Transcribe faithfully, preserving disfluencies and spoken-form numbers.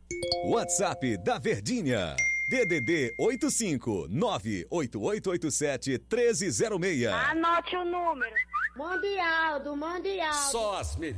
WhatsApp da Verdinha. D D D oito cinco nove oito oito oito sete um três zero seis. Anote o número. Mundial, do Mundial. Só as melhores.